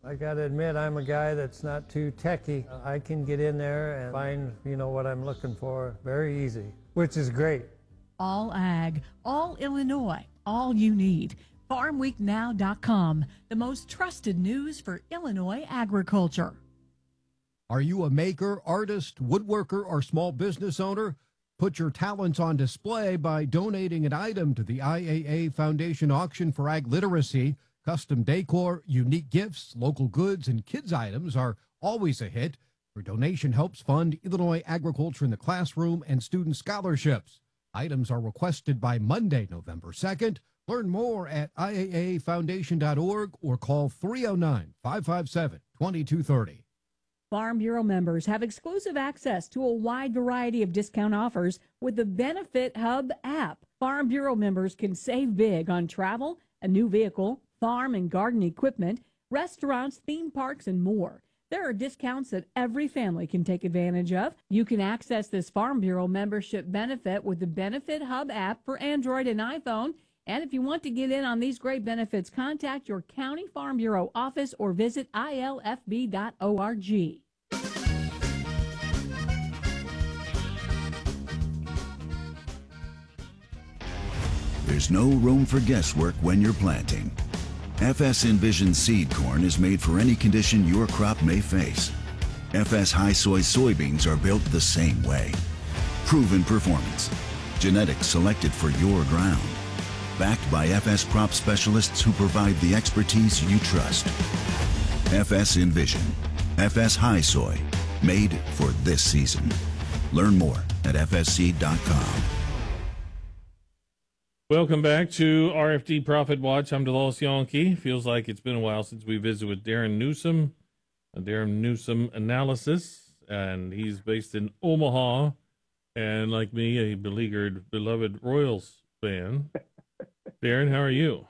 I gotta admit, I'm a guy that's not too techy. I can get in there and find, what I'm looking for very easy, which is great. All ag, all Illinois, all you need. FarmWeekNow.com, the most trusted news for Illinois agriculture. Are you a maker, artist, woodworker, or small business owner? Put your talents on display by donating an item to the IAA Foundation Auction for Ag Literacy. Custom decor, unique gifts, local goods, and kids' items are always a hit. Your donation helps fund Illinois agriculture in the classroom and student scholarships. Items are requested by Monday, November 2nd. Learn more at IAAFoundation.org or call 309-557-2230. Farm Bureau members have exclusive access to a wide variety of discount offers with the Benefit Hub app. Farm Bureau members can save big on travel, a new vehicle, farm and garden equipment, restaurants, theme parks, and more. There are discounts that every family can take advantage of. You can access this Farm Bureau membership benefit with the Benefit Hub app for Android and iPhone. And if you want to get in on these great benefits, contact your county Farm Bureau office or visit ilfb.org. There's no room for guesswork when you're planting. FS Envision seed corn is made for any condition your crop may face. FS High Soy soybeans are built the same way. Proven performance. Genetics selected for your ground. Backed by FS crop specialists who provide the expertise you trust. FS Envision. FS High Soy. Made for this season. Learn more at fsseed.com. Welcome back to RFD Profit Watch. I'm DeLoss Yonke. Feels like it's been a while since we visited with Darren Newsom, a Darren Newsom analysis, and he's based in Omaha, and like me, a beleaguered, beloved Royals fan. Darren, how are you?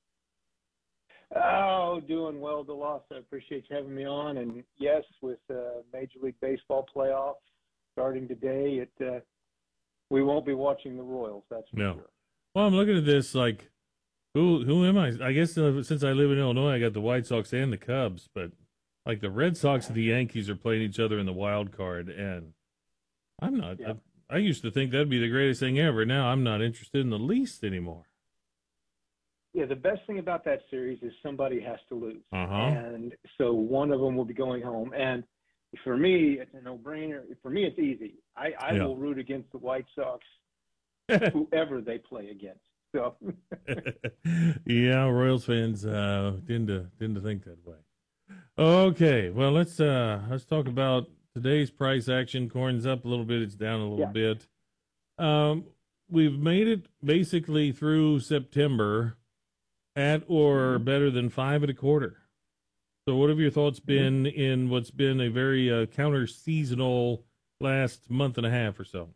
Oh, doing well, DeLoss. I appreciate you having me on. And yes, with Major League Baseball playoffs starting today, we won't be watching the Royals. That's for sure. Well, I'm looking at this like, who am I? I guess since I live in Illinois, I got the White Sox and the Cubs, but like the Red Sox and the Yankees are playing each other in the wild card, and I'm not. Yeah. I used to think that'd be the greatest thing ever. Now I'm not interested in the least anymore. Yeah, the best thing about that series is somebody has to lose, and so one of them will be going home. And for me, it's a no-brainer. For me, it's easy. I will root against the White Sox. Whoever they play against. So yeah, Royals fans tend to think that way. Okay, well let's talk about today's price action. Corn's up a little bit, it's down a little bit. We've made it basically through September at or better than 5 1/4. So what have your thoughts been in what's been a very counter seasonal last month and a half or so?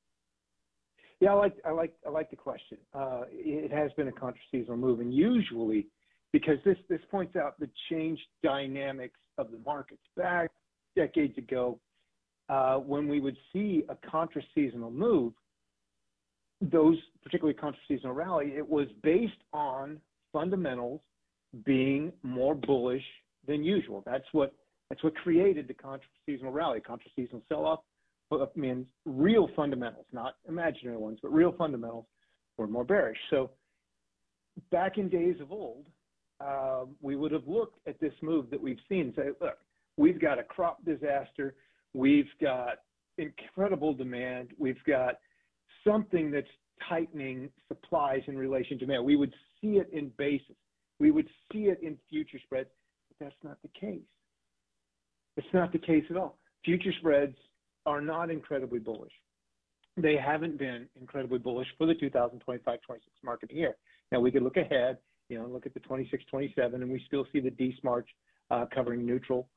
Yeah, I like the question. It has been a contra-seasonal move, and usually, because this points out the changed dynamics of the markets. Back decades ago, when we would see a contra-seasonal move, those particularly contra-seasonal rally, it was based on fundamentals being more bullish than usual. That's what created the contra-seasonal rally, contra-seasonal sell-off. Means real fundamentals, not imaginary ones, but real fundamentals were more bearish. So back in days of old, we would have looked at this move that we've seen and say, look, we've got a crop disaster. We've got incredible demand. We've got something that's tightening supplies in relation to demand. We would see it in basis. We would see it in future spreads, but that's not the case. It's not the case at all. Future spreads are not incredibly bullish. They haven't been incredibly bullish for the 2025-26 market year. Now we could look ahead, look at the 26-27, and we still see the DSMARCH covering neutral,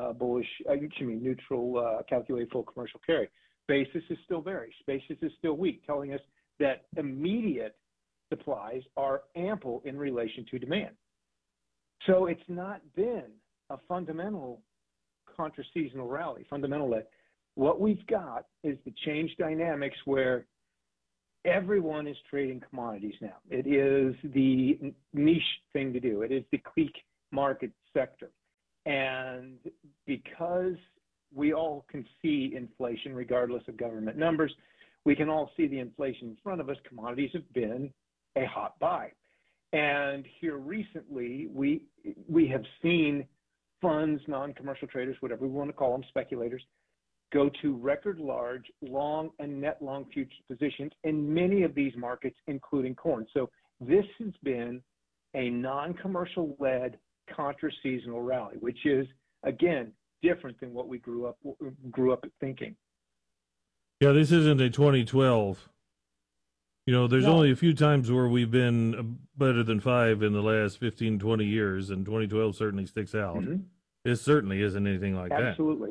neutral calculated full commercial carry. Basis is still bearish. Basis is still weak, telling us that immediate supplies are ample in relation to demand. So it's not been a fundamental contra-seasonal rally, fundamental. What we've got is the change dynamics where everyone is trading commodities now. It is the niche thing to do. It is the clique market sector. And because we all can see inflation regardless of government numbers, we can all see the inflation in front of us. Commodities have been a hot buy. And here recently, we have seen funds, non-commercial traders, whatever we want to call them, speculators, go to record large, long and net long future positions in many of these markets, including corn. So this has been a non-commercial led contra-seasonal rally, which is, again, different than what we grew up thinking. Yeah, this isn't a 2012. You know, there's only a few times where we've been better than 5 in the last 15, 20 years, and 2012 certainly sticks out. Mm-hmm. It certainly isn't anything like that. Absolutely.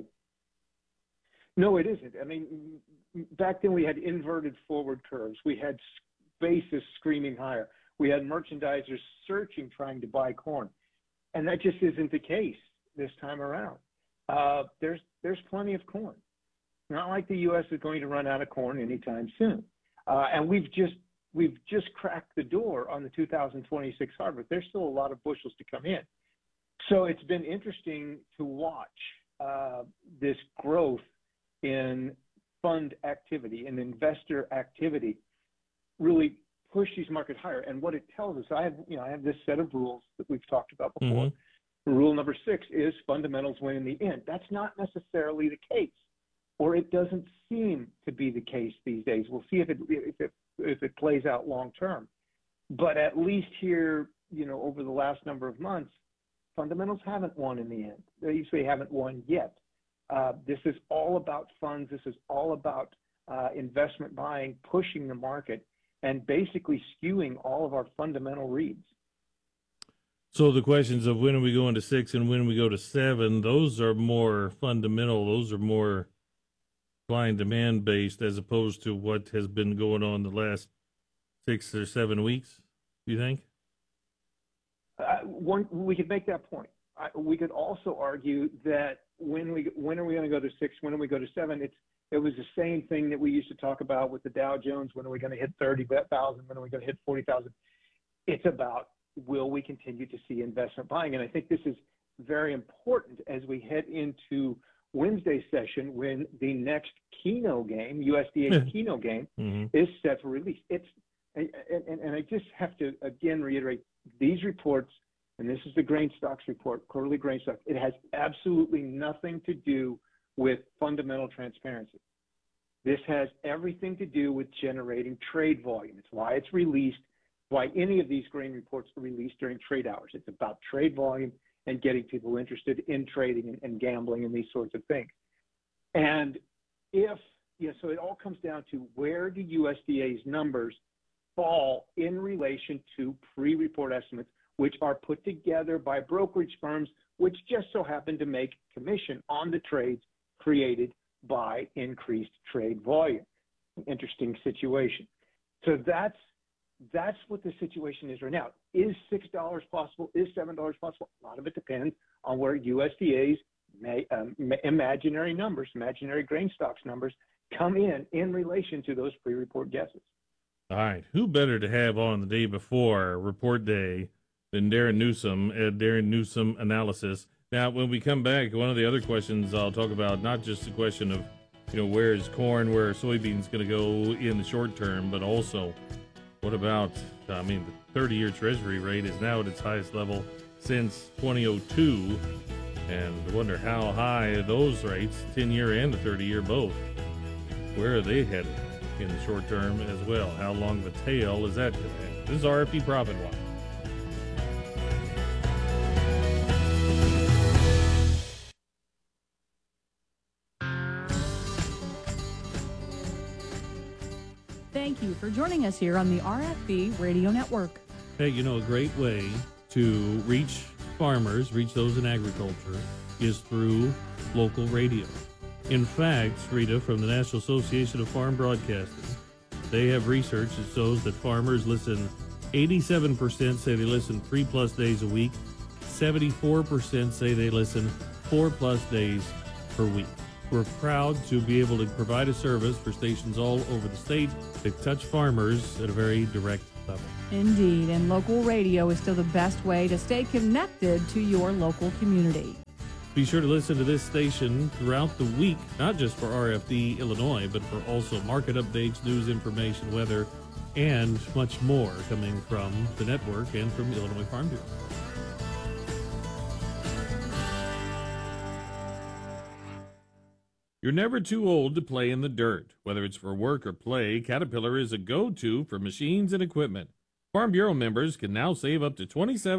No, it isn't. I mean, back then we had inverted forward curves. We had basis screaming higher. We had merchandisers searching, trying to buy corn. And that just isn't the case this time around. There's plenty of corn. Not like the U.S. is going to run out of corn anytime soon. And we've just cracked the door on the 2026 harvest. There's still a lot of bushels to come in. So it's been interesting to watch this growth in fund activity and investor activity really push these markets higher. And what it tells us, I have this set of rules that we've talked about before. Mm-hmm. Rule number 6 is fundamentals win in the end. That's not necessarily the case, or it doesn't seem to be the case these days. We'll see if it plays out long term. But at least here, over the last number of months, fundamentals haven't won in the end. They usually haven't won yet. This is all about funds. This is all about investment buying, pushing the market, and basically skewing all of our fundamental reads. So the questions of when are we going to 6 and when we go to 7, those are more fundamental. Those are more supply and demand based as opposed to what has been going on the last 6 or 7 weeks, do you think? We could make that point. We could also argue that when are we going to go to 6, when are we go to 7, it was the same thing that we used to talk about with the Dow Jones. When are we going to hit 30,000? When are we going to hit 40,000? It's about, will we continue to see investment buying? And I think this is very important as we head into Wednesday's session when the next Keno game, USDA Keno game, is set for release. And I just have to again reiterate, these reports, and this is the grain stocks report, quarterly grain stocks, it has absolutely nothing to do with fundamental transparency. This has everything to do with generating trade volume. It's why it's released, why any of these grain reports are released during trade hours. It's about trade volume and getting people interested in trading and gambling and these sorts of things. And so it all comes down to, where do USDA's numbers fall in relation to pre-report estimates, which are put together by brokerage firms, which just so happen to make commission on the trades created by increased trade volume. Interesting situation. So that's what the situation is right now. Is $6 possible? Is $7 possible? A lot of it depends on where USDA's imaginary numbers, imaginary grain stocks numbers, come in relation to those pre-report guesses. All right. Who better to have on the day before report day than Darren Newsom at Darren Newsom Analysis? Now, when we come back, one of the other questions I'll talk about, not just the question of, where is corn, where are soybeans going to go in the short term, but also what about, the 30-year Treasury rate is now at its highest level since 2002, and I wonder how high those rates, 10-year and the 30-year both, where are they headed in the short term as well? How long of a tail is that going to have? This is RFD Profit Watch. Thank you for joining us here on the RFD Radio Network. Hey, a great way to reach farmers, reach those in agriculture, is through local radio. In fact, Rita, from the National Association of Farm Broadcasters, they have research that shows that farmers listen, 87% say they listen 3+ days a week, 74% say they listen 4+ days per week. We're proud to be able to provide a service for stations all over the state that touch farmers at a very direct level. Indeed, and local radio is still the best way to stay connected to your local community. Be sure to listen to this station throughout the week, not just for RFD Illinois, but for also market updates, news information, weather, and much more coming from the network and from Illinois Farm Bureau. You're never too old to play in the dirt. Whether it's for work or play, Caterpillar is a go-to for machines and equipment. Farm Bureau members can now save up to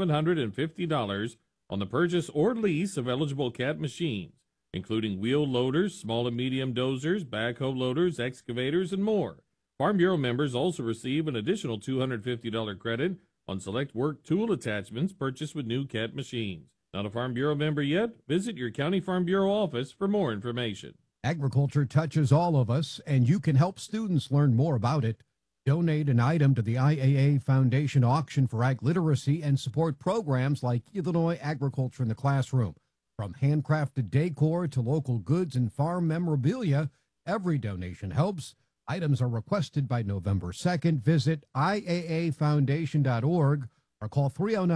$2,750 on the purchase or lease of eligible Cat machines, including wheel loaders, small and medium dozers, backhoe loaders, excavators, and more. Farm Bureau members also receive an additional $250 credit on select work tool attachments purchased with new Cat machines. Not a Farm Bureau member yet? Visit your County Farm Bureau office for more information. Agriculture touches all of us, and you can help students learn more about it. Donate an item to the IAA Foundation Auction for Ag Literacy and support programs like Illinois Agriculture in the Classroom. From handcrafted decor to local goods and farm memorabilia, every donation helps. Items are requested by November 2nd. Visit IAAFoundation.org or call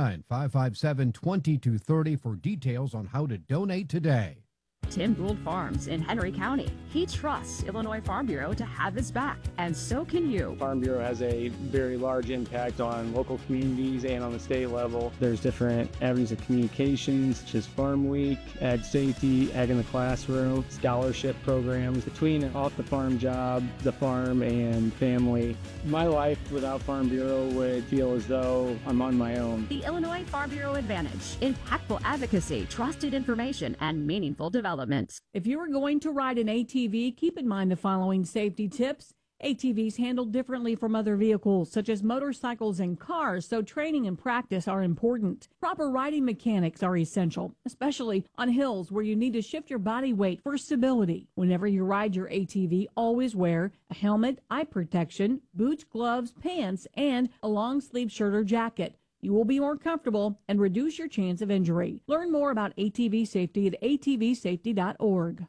309-557-2230 for details on how to donate today. Tim Gould Farms in Henry County. He trusts Illinois Farm Bureau to have his back, and so can you. Farm Bureau has a very large impact on local communities and on the state level. There's different avenues of communications, such as Farm Week, Ag Safety, Ag in the Classroom, scholarship programs. Between off the farm job, the farm, and family, my life without Farm Bureau would feel as though I'm on my own. The Illinois Farm Bureau Advantage. Impactful advocacy, trusted information, and meaningful development. If you are going to ride an ATV, keep in mind the following safety tips. ATVs handled differently from other vehicles, such as motorcycles and cars, so training and practice are important. Proper riding mechanics are essential, especially on hills where you need to shift your body weight for stability. Whenever you ride your ATV, always wear a helmet, eye protection, boots, gloves, pants, and a long-sleeve shirt or jacket. You will be more comfortable and reduce your chance of injury. Learn more about ATV safety at atvsafety.org.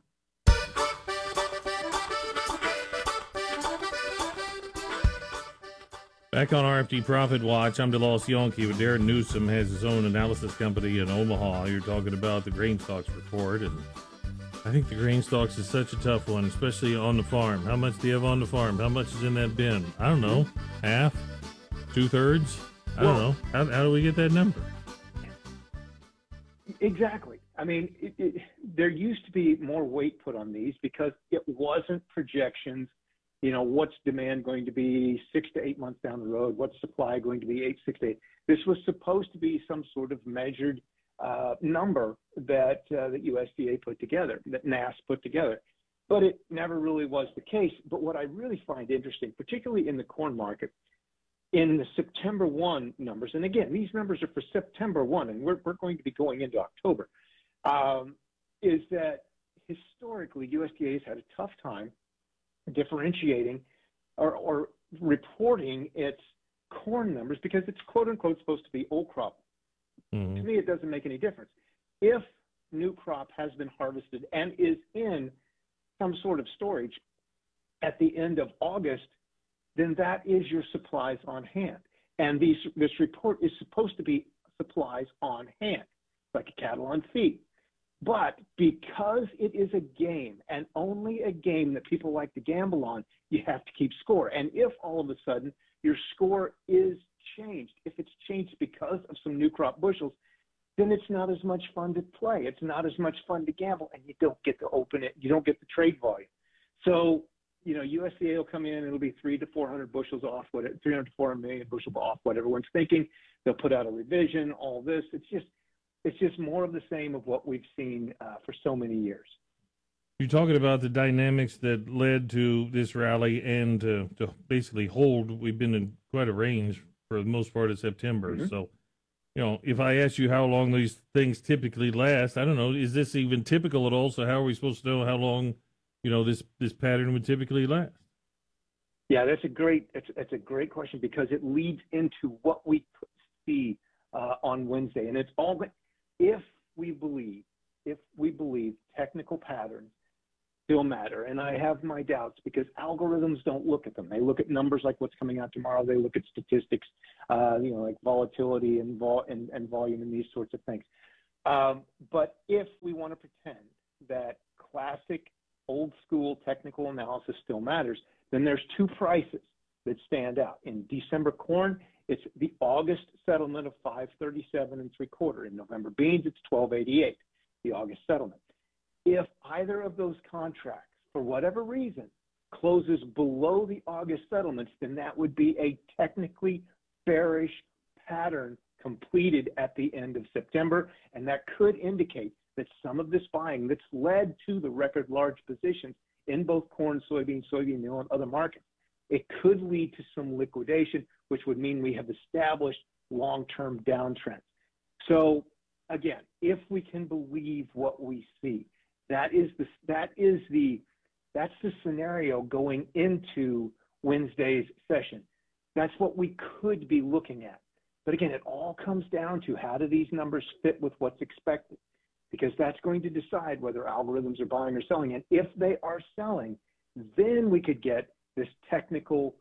Back on RFD Profit Watch, I'm DeLoss Yonke with Darren Newsom, has his own analysis company in Omaha. You're talking about the grain stocks report, and I think the grain stocks is such a tough one, especially on the farm. How much do you have on the farm? How much is in that bin? I don't know. Half? 2/3? I don't know. How do we get that number? Exactly. I mean, there used to be more weight put on these because it wasn't projections. You know, what's demand going to be 6 to 8 months down the road? What's supply going to be 6 to 8? This was supposed to be some sort of measured number that USDA put together, that NASS put together. But it never really was the case. But what I really find interesting, particularly in the corn market, in the September 1 numbers, and again, these numbers are for September 1, and we're going to be going into October, is that historically USDA has had a tough time differentiating or reporting its corn numbers because it's quote-unquote supposed to be old crop. Mm-hmm. To me, it doesn't make any difference. If new crop has been harvested and is in some sort of storage at the end of August, then that is your supplies on hand. And this report is supposed to be supplies on hand, like a cattle on feed. But because it is a game and only a game that people like to gamble on, you have to keep score. And if all of a sudden your score is changed, if it's changed because of some new crop bushels, then it's not as much fun to play. It's not as much fun to gamble, and you don't get to open it. You don't get the trade volume. So, you know, USDA will come in, it'll be 300 to 400 bushels off, 300 to 400 million bushels off, what everyone's thinking. They'll put out a revision, all this. It's just more of the same of what we've seen for so many years. You're talking about the dynamics that led to this rally and to basically hold. We've been in quite a range for the most part of September. Mm-hmm. So, you know, if I ask you how long these things typically last, I don't know, is this even typical at all? So how are we supposed to know how long, you know, this pattern would typically last? Yeah, that's a great question because it leads into what we see on Wednesday, and it's all if we believe technical patterns still matter, and I have my doubts because algorithms don't look at them. They look at numbers like what's coming out tomorrow. They look at statistics, you know, like volatility and volume and these sorts of things. But if we want to pretend that classic old school technical analysis still matters, then there's two prices that stand out. In December corn, it's the August settlement of 537 3/4. In November beans, it's 1288, the August settlement. If either of those contracts, for whatever reason, closes below the August settlements, then that would be a technically bearish pattern completed at the end of September, and that could indicate that some of this buying that's led to the record large positions in both corn, soybean meal, and other markets, it could lead to some liquidation, which would mean we have established long-term downtrends. So again, if we can believe what we see, that's the scenario going into Wednesday's session. That's what we could be looking at. But again, it all comes down to how do these numbers fit with what's expected, because that's going to decide whether algorithms are buying or selling. And if they are selling, then we could get this technical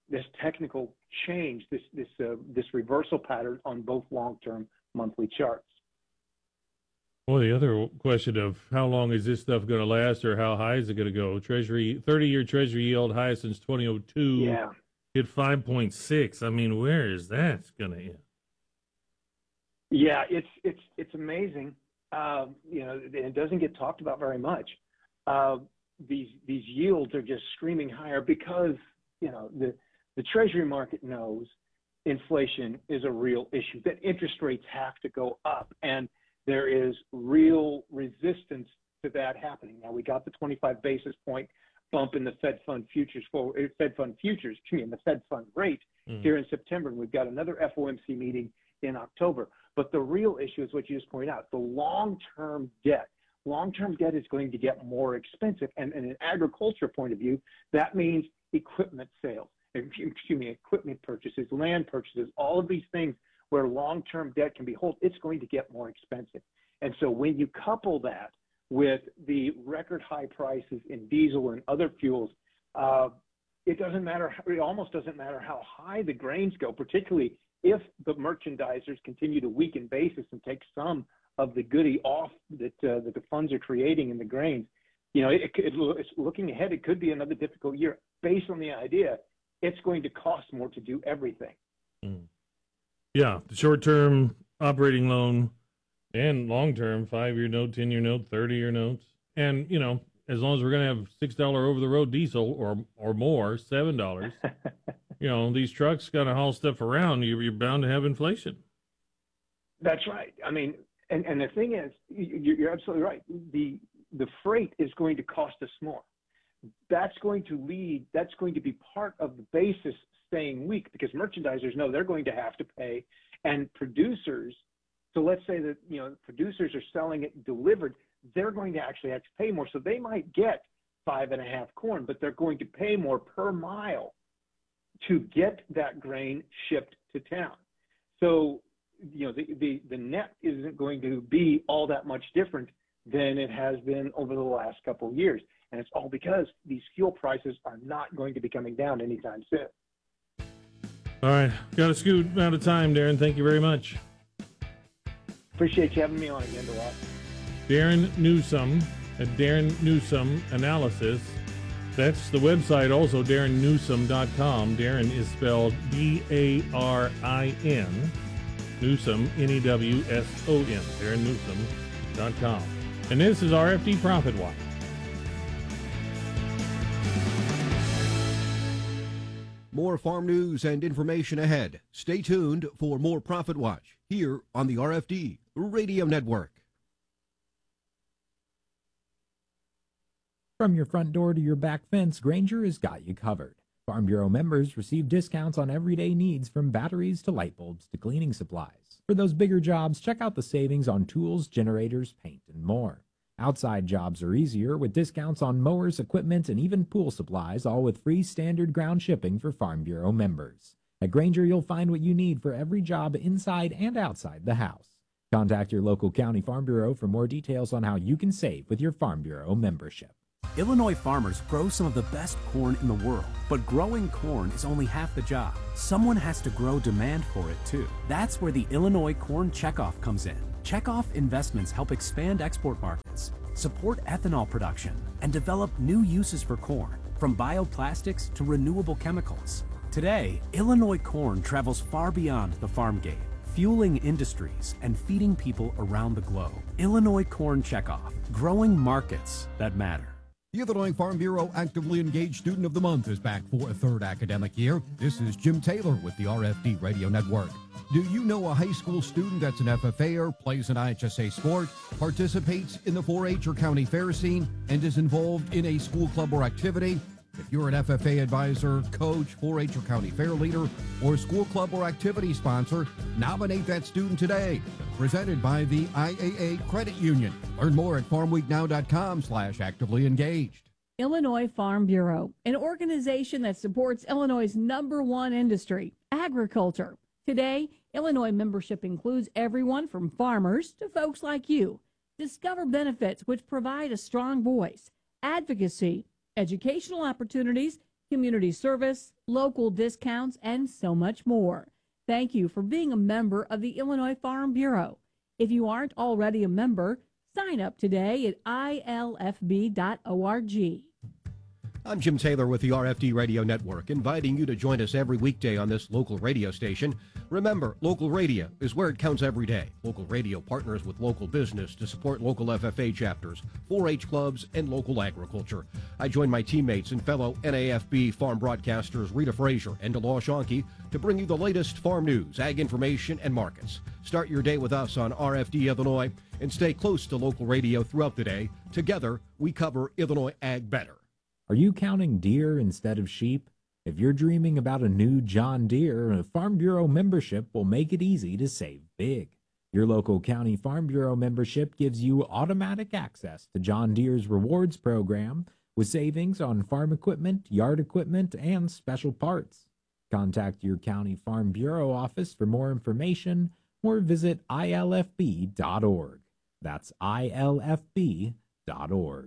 change, this reversal pattern on both long-term monthly charts. Well, the other question of how long is this stuff going to last, or how high is it going to go? 30-year Treasury yield high since 2002. Yeah. Hit 5.6. I mean, where is that going to end? Yeah, it's amazing. It doesn't get talked about very much. These yields are just screaming higher because the Treasury market knows inflation is a real issue, that interest rates have to go up, and there is real resistance to that happening. Now, we got the 25 basis point bump in the Fed Fund futures, and the Fed Fund rate here in September, and we've got another FOMC meeting in October. But the real issue is what you just pointed out, the long-term debt. Long-term debt is going to get more expensive, and in an agriculture point of view, that means equipment sales, equipment purchases, land purchases, all of these things where long-term debt can be held, it's going to get more expensive. And so when you couple that with the record high prices in diesel and other fuels, it almost doesn't matter how high the grains go, particularly if the merchandisers continue to weaken basis and take some of the goodie off that the funds are creating in the grains. It's looking ahead, it could be another difficult year based on the idea it's going to cost more to do everything. Yeah, the short-term operating loan and long-term 5-year note, 10-year note, 30-year notes. And, as long as we're going to have $6 over-the-road diesel or more, $7, these trucks got to haul stuff around. You're bound to have inflation. That's right. I mean, and the thing is, you're absolutely right. The freight is going to cost us more. That's going to be part of the basis staying weak, because merchandisers know they're going to have to pay, and producers, so let's say that producers are selling it delivered, they're going to actually have to pay more. So they might get 5.5 corn, but they're going to pay more per mile to get that grain shipped to town. So the net isn't going to be all that much different than it has been over the last couple of years. And it's all because these fuel prices are not going to be coming down anytime soon. All right. Got a scoot out of time, Darren. Thank you very much. Appreciate you having me on again, Delot. Darren Newsome at Darren Newsome Analysis. That's the website also, DarrenNewsome.com. Darren is spelled D-A-R-I-N. Newsome, N-E-W-S-O-M. DarrenNewsome.com. And this is RFD Profit Watch. More farm news and information ahead. Stay tuned for more Profit Watch here on the RFD Radio Network. From your front door to your back fence, Grainger has got you covered. Farm Bureau members receive discounts on everyday needs, from batteries to light bulbs to cleaning supplies. For those bigger jobs, check out the savings on tools, generators, paint, and more. Outside jobs are easier with discounts on mowers, equipment, and even pool supplies, all with free standard ground shipping for Farm Bureau members. At Grainger, you'll find what you need for every job inside and outside the house. Contact your local county Farm Bureau for more details on how you can save with your Farm Bureau membership. Illinois farmers grow some of the best corn in the world, but growing corn is only half the job. Someone has to grow demand for it too. That's where the Illinois Corn Checkoff comes in. Checkoff investments help expand export markets, support ethanol production, and develop new uses for corn, from bioplastics to renewable chemicals. Today, Illinois corn travels far beyond the farm gate, fueling industries and feeding people around the globe. Illinois Corn Checkoff, growing markets that matter. The Illinois Farm Bureau Actively Engaged Student of the Month is back for a third academic year. This is Jim Taylor with the RFD Radio Network. Do you know a high school student that's an FFAer, plays an IHSA sport, participates in the 4-H or county fair scene, and is involved in a school club or activity? If you're an FFA advisor, coach, 4-H or county fair leader, or school club or activity sponsor, nominate that student today. Presented by the IAA Credit Union. Learn more at farmweeknow.com/actively engaged. Illinois Farm Bureau, an organization that supports Illinois' #1 industry, agriculture. Today, Illinois membership includes everyone from farmers to folks like you. Discover benefits which provide a strong voice, advocacy, educational opportunities, community service, local discounts, and so much more. Thank you for being a member of the Illinois Farm Bureau. If you aren't already a member, sign up today at ilfb.org. I'm Jim Taylor with the RFD Radio Network, inviting you to join us every weekday on this local radio station. Remember, local radio is where it counts every day. Local radio partners with local business to support local FFA chapters, 4-H clubs, and local agriculture. I join my teammates and fellow NAFB farm broadcasters Rita Frazier and Delosh Anke to bring you the latest farm news, ag information, and markets. Start your day with us on RFD Illinois and stay close to local radio throughout the day. Together, we cover Illinois ag better. Are you counting deer instead of sheep? If you're dreaming about a new John Deere, a Farm Bureau membership will make it easy to save big. Your local county Farm Bureau membership gives you automatic access to John Deere's rewards program with savings on farm equipment, yard equipment, and special parts. Contact your county Farm Bureau office for more information or visit ilfb.org. That's ilfb.org.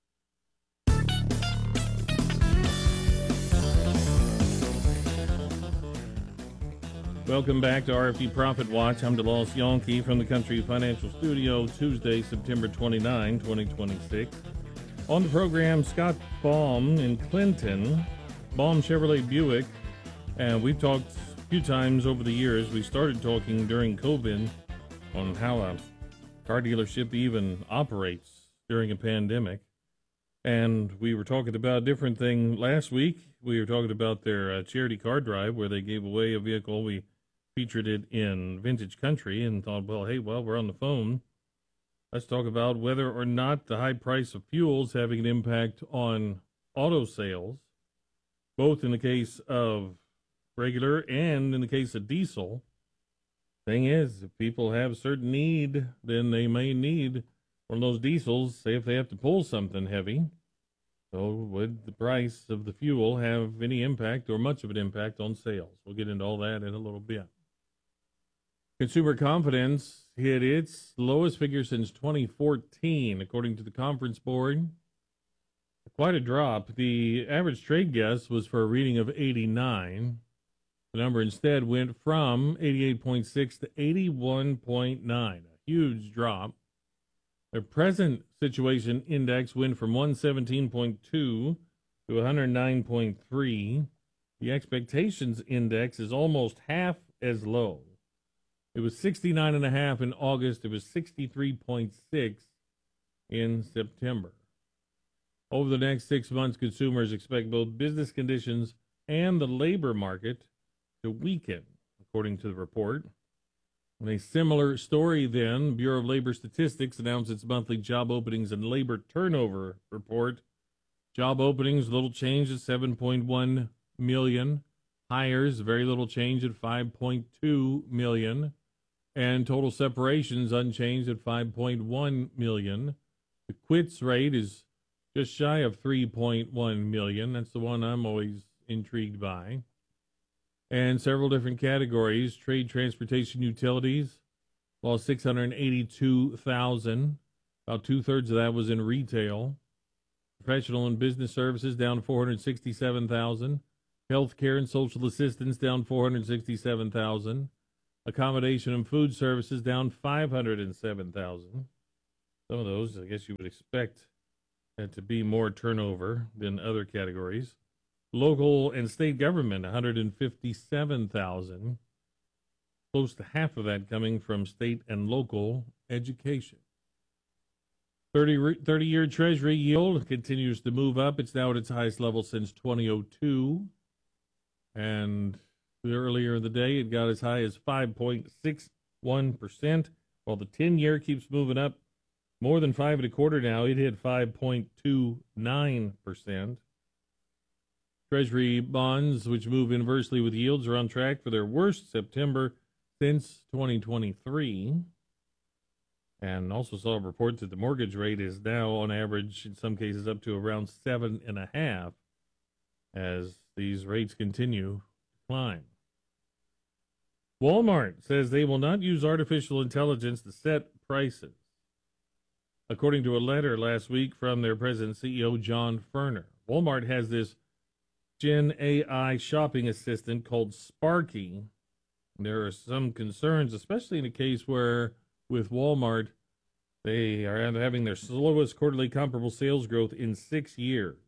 Welcome back to RFD Profit Watch. I'm Delosh Yonke from the Country Financial Studio, Tuesday, September 29, 2026. On the program, Scott Baum in Clinton, Baum Chevrolet Buick, and we've talked a few times over the years. We started talking during COVID on how a car dealership even operates during a pandemic. And we were talking about a different thing last week. We were talking about their charity car drive where they gave away a vehicle. We featured it in Vintage Country and thought, well, hey, we're on the phone. Let's talk about whether or not the high price of fuel is having an impact on auto sales, both in the case of regular and in the case of diesel. Thing is, if people have a certain need, then they may need one of those diesels, say if they have to pull something heavy. So would the price of the fuel have any impact or much of an impact on sales? We'll get into all that in a little bit. Consumer confidence hit its lowest figure since 2014, according to the Conference Board. Quite a drop. The average trade guess was for a reading of 89. The number instead went from 88.6 to 81.9, a huge drop. The present situation index went from 117.2 to 109.3. The expectations index is almost half as low. It was 69.5 in August. It was 63.6 in September. Over the next 6 months, consumers expect both business conditions and the labor market to weaken, according to the report. In a similar story then, Bureau of Labor Statistics announced its monthly job openings and labor turnover report. Job openings, little change at 7.1 million. Hires, very little change at 5.2 million. And total separations unchanged at 5.1 million. The quits rate is just shy of 3.1 million. That's the one I'm always intrigued by. And several different categories. Trade, transportation, utilities lost 682,000. About two-thirds of that was in retail. Professional and business services down 467,000. Healthcare and social assistance down 467,000. Accommodation and food services down $507,000. Some of those, I guess you would expect to be more turnover than other categories. Local and state government, $157,000. Close to half of that coming from state and local education. 30-year Treasury yield continues to move up. It's now at its highest level since 2002. And earlier in the day, it got as high as 5.61%, while the 10-year keeps moving up more than 5.25 now. It hit 5.29%. Treasury bonds, which move inversely with yields, are on track for their worst September since 2023. And also saw reports that the mortgage rate is now, on average, in some cases, up to around 7.5%, as these rates continue to climb. Walmart says they will not use artificial intelligence to set prices, according to a letter last week from their president and CEO, John Furner. Walmart has this Gen AI shopping assistant called Sparky. There are some concerns, especially in a case where, with Walmart, they are having their slowest quarterly comparable sales growth in 6 years.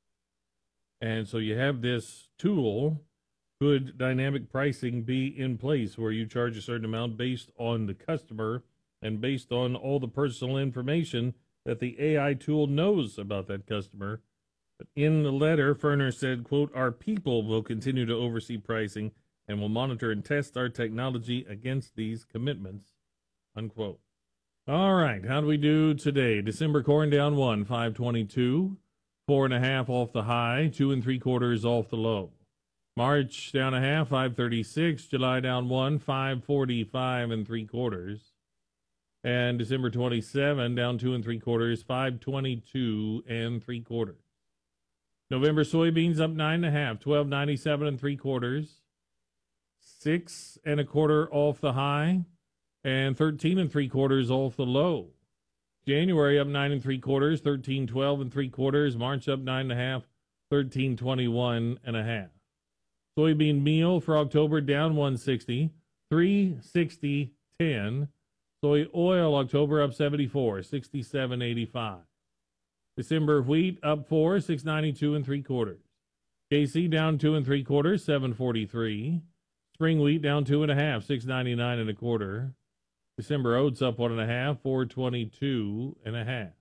And so you have this tool. Could dynamic pricing be in place where you charge a certain amount based on the customer and based on all the personal information that the AI tool knows about that customer? But in the letter, Furner said, quote, "Our people will continue to oversee pricing and will monitor and test our technology against these commitments," unquote. All right, how do we do today? December corn down 1, 522, 4.5 off the high, 2 3/4 off the low. March down a half, 536. July down 1, 545 3/4. And December 27 down 2 3/4, 522 3/4. November soybeans up 9.5, 1297 3/4. 6 1/4 off the high, and 13 3/4 off the low. January up 9 3/4, 1312 3/4. March up 9.5, 1321 1/2. Soybean meal for October down 160, 360.10. Soy oil October up 74, 67.85. December wheat up 4, 692 3/4. KC down 2 3/4, 743. Spring wheat down 2.5, 699 1/4. December oats up 1.5, 422 1/2.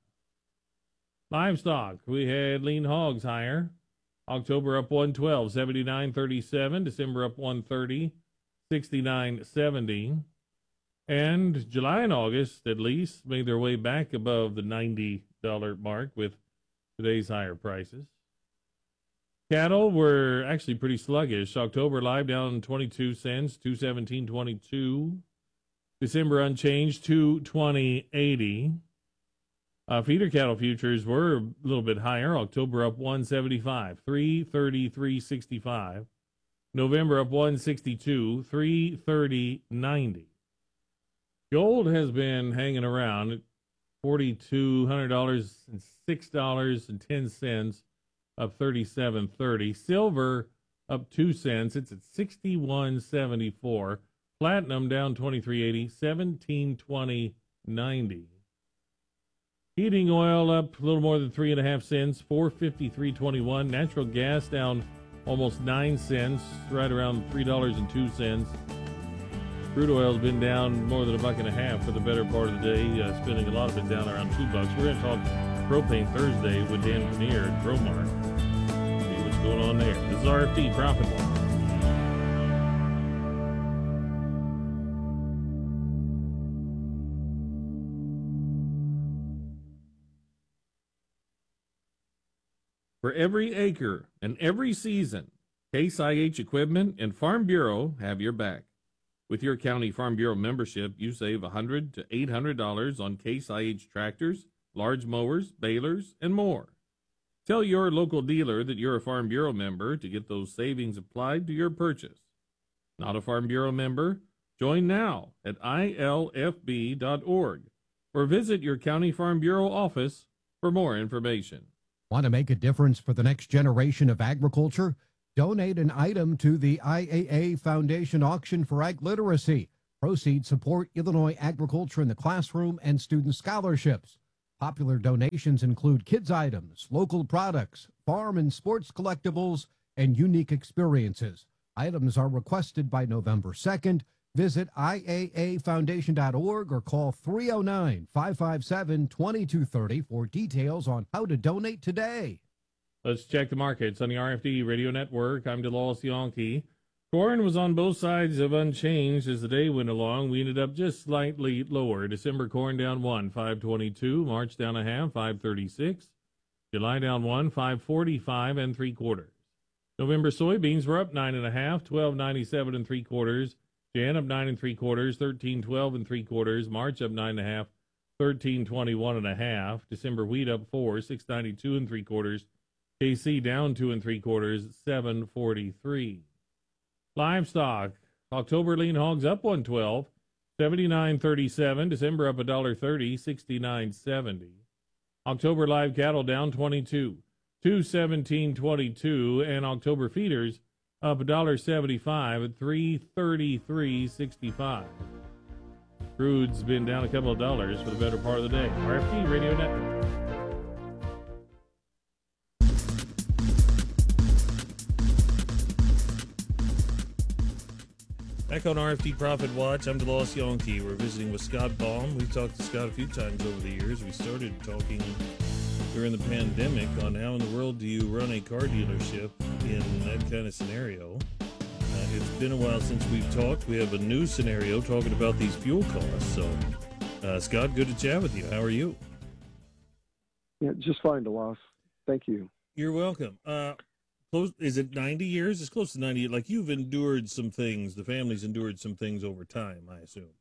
Livestock, we had lean hogs higher. October up 112, 79.37. December up 130, 69.70. And July and August, at least, made their way back above the $90 mark with today's higher prices. Cattle were actually pretty sluggish. October live down 22 cents, 217.22. December unchanged, 220.80. Feeder cattle futures were a little bit higher. October up 175, 333.65. November up 162, 330.90. Gold has been hanging around at $4,200 and $6.10, up 37.30. Silver up 2 cents. It's at 61.74. Platinum down 23.80, 1720.90. Heating oil up a little more than 3.5 cents, 453.21. Natural gas down almost 9 cents, right around $3.02. Crude oil's been down more than $1.50 for the better part of the day, spending a lot of it down around $2. We're going to talk propane Thursday with Dan Kinnear at ProMart. See what's going on there. This is RFD Profit Watch. For every acre and every season, Case IH Equipment and Farm Bureau have your back. With your County Farm Bureau membership, you save $100 to $800 on Case IH tractors, large mowers, balers, and more. Tell your local dealer that you're a Farm Bureau member to get those savings applied to your purchase. Not a Farm Bureau member? Join now at ilfb.org or visit your County Farm Bureau office for more information. Want to make a difference for the next generation of agriculture? Donate an item to the IAA Foundation Auction for Ag Literacy. Proceeds support Illinois agriculture in the classroom and student scholarships. Popular donations include kids' items, local products, farm and sports collectibles, and unique experiences. Items are requested by November 2nd. Visit IAAfoundation.org or call 309-557-2230 for details on how to donate today. Let's check the markets on the RFD Radio Network. I'm DeLawes Yankee. Corn was on both sides of unchanged as the day went along. We ended up just slightly lower. December corn down 1, 522. March down a half, 536. July down 1, 545 and 3/4. November soybeans were up 9.5, 12.97 and 3/4. Jan up 9 3/4, 13.12 and 3/4. March up 9.5, 13.21 and a half. December wheat up 4, 6.92 and 3/4. KC down 2 3/4, 7.43. Livestock, October lean hogs up 112, 79.37. December up $1.30, 69.70. October live cattle down 22, 217.22, and October feeders up $1.75 at 333.65. Crude's been down a couple of dollars for the better part of the day. RFD Radio Network. Back on RFD Profit Watch, I'm DeLawes Yankee. We're visiting with Scott Baum. We've talked to Scott a few times over the years. We started talking during the pandemic on how in the world do you run a car dealership in that kind of scenario. It's been a while since we've talked. We have a new scenario talking about these fuel costs. So, Scott, good to chat with you. How are you? Yeah, just fine, DeLawes. Thank you. You're welcome. Is it 90 years? It's close to 90. Like, you've endured some things. The family's endured some things over time, I assume.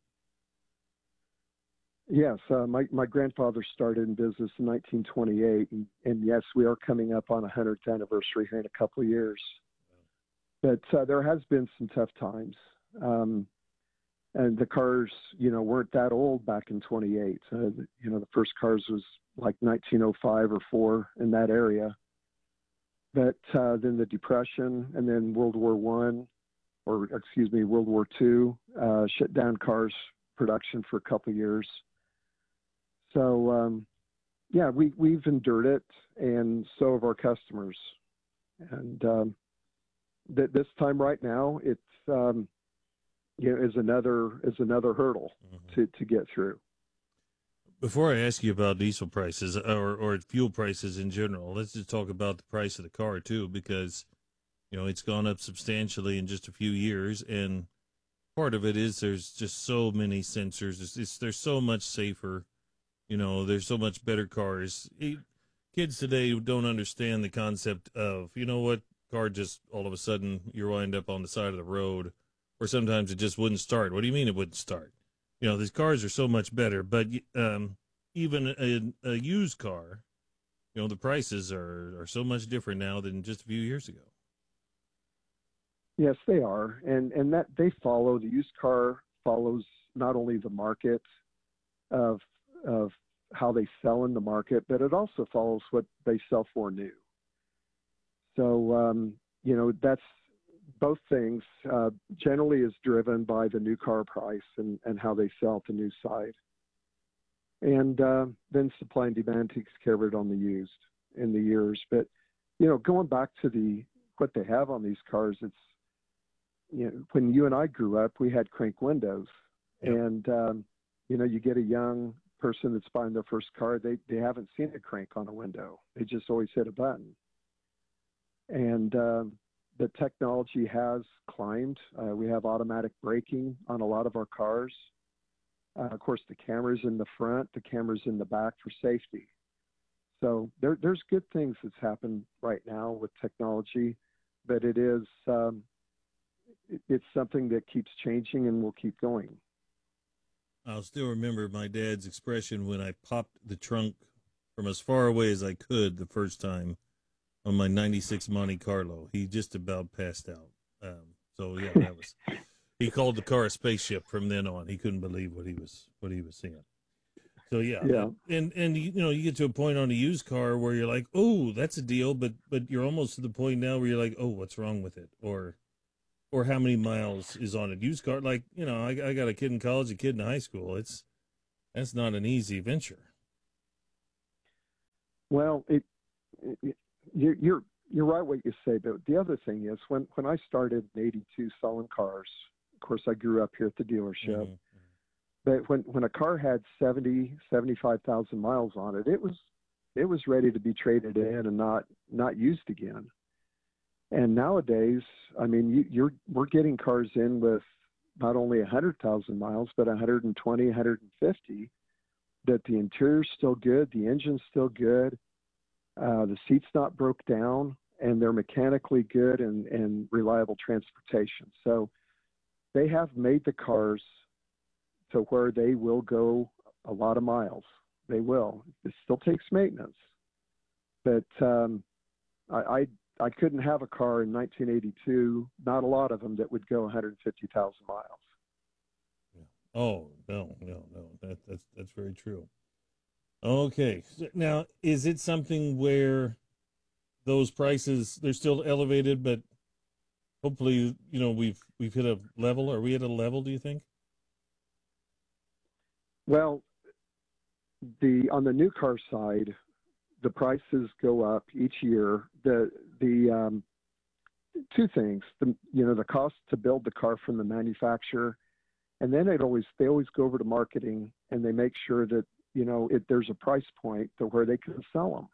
Yes, my grandfather started in business in 1928, and yes, we are coming up on a 100th anniversary here in a couple of years. But there has been some tough times, and the cars, weren't that old back in 28. The first cars was like 1905 or 4 in that area. But then the Depression and then World War World War II shut down cars production for a couple of years. So, we've endured it, and so have our customers. And this time right now, it's is another hurdle to get through. Before I ask you about diesel prices or fuel prices in general, let's just talk about the price of the car too, because it's gone up substantially in just a few years, and part of it is there's just so many sensors. They're so much safer. There's so much better cars. Kids today don't understand the concept of, car just all of a sudden you wind up on the side of the road, or sometimes it just wouldn't start. What do you mean it wouldn't start? These cars are so much better, but even a used car, the prices are so much different now than just a few years ago. Yes, they are. And that the used car follows not only the market of how they sell in the market, but it also follows what they sell for new. So, that's both things generally is driven by the new car price and how they sell at the new side. And then supply and demand takes care of it on the used in the years. But, going back to what they have on these cars, it's, when you and I grew up, we had crank windows. Yep. And, you get a young person that's buying their first car, they haven't seen a crank on a window. They just always hit a button. And the technology has climbed. We have automatic braking on a lot of our cars. Of course, the cameras in the front, the cameras in the back for safety. So there's good things that's happened right now with technology, but it is it's something that keeps changing and will keep going. I'll still remember my dad's expression when I popped the trunk from as far away as I could the first time on my 96 Monte Carlo. He just about passed out. That was, he called the car a spaceship from then on. He couldn't believe what he was seeing. So yeah. And you get to a point on a used car where you're like, oh, that's a deal, but you're almost to the point now where you're like, oh, what's wrong with it? Or, or how many miles is on it. Used car, like, you know, I got a kid in college, a kid in high school. That's not an easy venture. Well, you're right what you say, but the other thing is when I started in '82 selling cars, of course I grew up here at the dealership. Mm-hmm. But when a car had 75,000 miles on it, it was ready to be traded in and not used again. And nowadays, I mean, we're getting cars in with not only 100,000 miles, but 120, 150. That the interior's still good, the engine's still good, the seat's not broke down, and they're mechanically good and reliable transportation. So they have made the cars to where they will go a lot of miles. They will. It still takes maintenance, but I couldn't have a car in 1982. Not a lot of them that would go 150,000 miles. Oh, no. That's very true. Okay. Now, is it something where those prices, they're still elevated, but hopefully, you know, we've hit a level? Are we at a level, do you think? Well, on the new car side, the prices go up each year. The two things, the cost to build the car from the manufacturer, and then they always go over to marketing and they make sure that, you know, there's a price point to where they can sell them.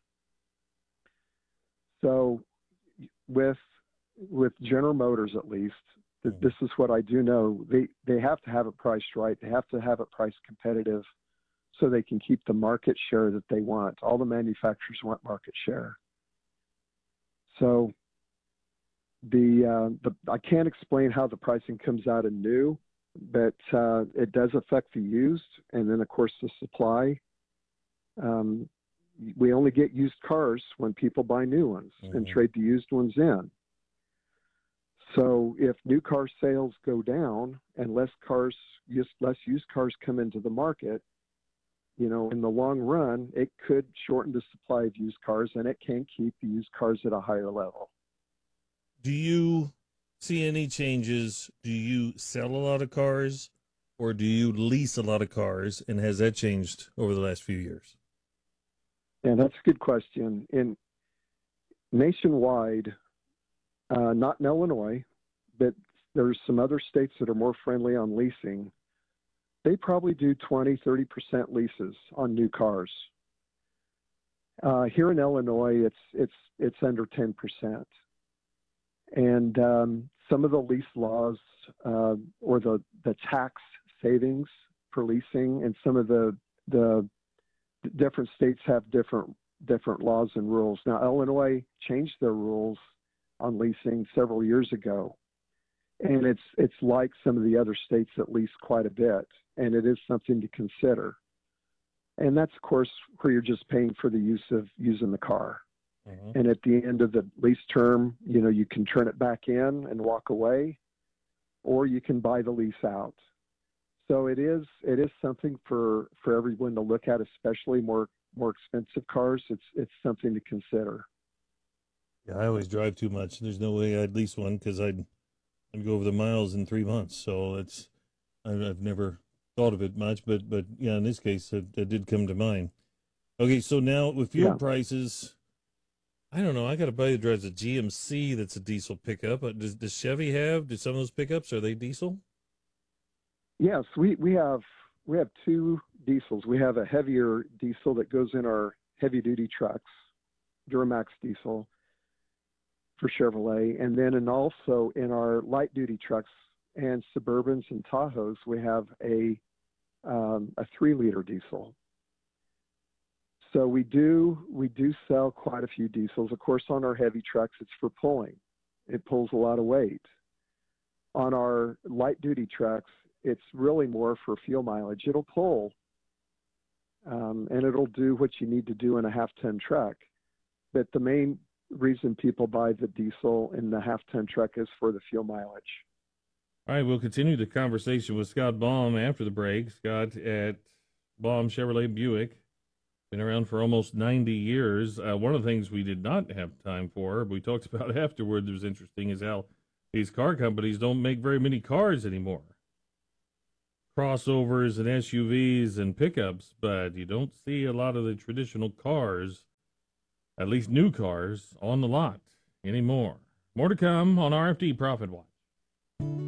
So with General Motors, at least, this is what I do know. They have to have it priced right. They have to have it priced competitive so they can keep the market share that they want. All the manufacturers want market share. So I can't explain how the pricing comes out in new, but it does affect the used, and then of course the supply. We only get used cars when people buy new ones and trade the used ones in. So if new car sales go down and less used cars come into the market, you know, in the long run, it could shorten the supply of used cars, and it can keep the used cars at a higher level. Do you see any changes? Do you sell a lot of cars, or do you lease a lot of cars, and has that changed over the last few years? Yeah, that's a good question. Nationwide, not in Illinois, but there's some other states that are more friendly on leasing. They probably do 20, 30% leases on new cars. Here in Illinois, it's under 10%. And some of the lease laws or the tax savings for leasing, and some of the different states have different laws and rules. Now, Illinois changed their rules on leasing several years ago, and it's like some of the other states that lease quite a bit, and it is something to consider. And that's, of course, where you're just paying for the use of using the car. Mm-hmm. And at the end of the lease term, you know, you can turn it back in and walk away, or you can buy the lease out. So it is something for everyone to look at, especially more expensive cars. It's something to consider. Yeah, I always drive too much. There's no way I'd lease one because I'd go over the miles in 3 months. So I've never thought of it much, but yeah, in this case, it did come to mind. Okay, so now with fuel prices, I don't know. I got a buddy that drives a GMC that's a diesel pickup. Does Chevy have? Do some of those pickups, are they diesel? Yes, we have two diesels. We have a heavier diesel that goes in our heavy duty trucks, Duramax diesel for Chevrolet, and then also in our light duty trucks and Suburbans and Tahoes, we have a 3-liter diesel. So we do sell quite a few diesels. Of course, on our heavy trucks, it's for pulling. It pulls a lot of weight. On our light duty trucks, it's really more for fuel mileage. It'll pull, and it'll do what you need to do in a half-ton truck. But the main reason people buy the diesel in the half-ton truck is for the fuel mileage. All right, we'll continue the conversation with Scott Baum after the break. Scott at Baum Chevrolet Buick, been around for almost 90 years. One of the things we did not have time for, we talked about afterward that was interesting, is how these car companies don't make very many cars anymore. Crossovers and SUVs and pickups, but you don't see a lot of the traditional cars, at least new cars, on the lot anymore. More to come on RFD Profit Watch.